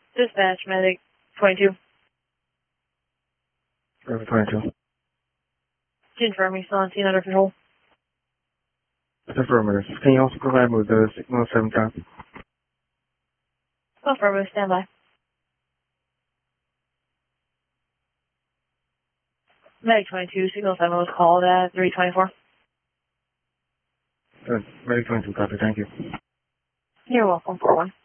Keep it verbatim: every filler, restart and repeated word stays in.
Dispatch, medic twenty-two. Forever twenty-two. Confirm you still on scene under control. Affirmative. Can you also provide me with the signal seven copy? Affirmative, stand by. Medic twenty-two, signal seven was called at three twenty-four. Good. Medic twenty-two copy, thank you. You're welcome, four one.